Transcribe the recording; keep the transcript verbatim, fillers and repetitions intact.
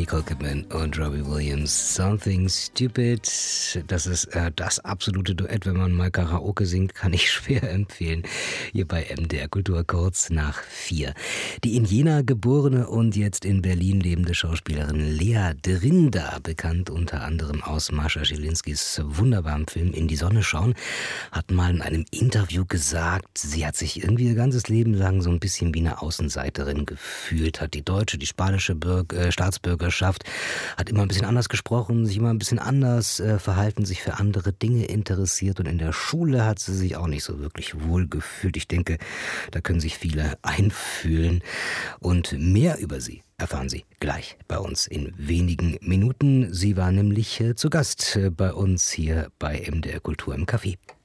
Nicole Kidman und Robbie Williams. Something Stupid. Das ist äh, das absolute Duett, wenn man mal Karaoke singt, kann ich schwer empfehlen. Hier bei M D R Kultur kurz nach vier. Die in Jena geborene und jetzt in Berlin lebende Schauspielerin Lea Drinda, bekannt unter anderem aus Mascha Schilinskis wunderbarem Film In die Sonne schauen, hat mal in einem Interview gesagt, sie hat sich irgendwie ihr ganzes Leben lang so ein bisschen wie eine Außenseiterin gefühlt, hat die deutsche, die spanische Bürger, äh, Staatsbürgerschaft, hat immer ein bisschen anders gesprochen, sich immer ein bisschen anders äh, verhalten, sich für andere Dinge interessiert und in der Schule hat sie sich auch nicht so wirklich wohl gefühlt. Ich denke, da können sich viele einfühlen und mehr über sie erfahren Sie gleich bei uns in wenigen Minuten. Sie war nämlich äh, zu Gast äh, bei uns hier bei M D R Kultur im Café.